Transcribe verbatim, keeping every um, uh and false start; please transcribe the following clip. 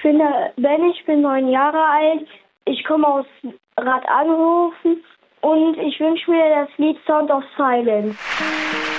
bin der Ben, ich bin neun Jahre alt. Ich komme aus Rad Anrufen und ich wünsche mir das Lied Sound of Silence.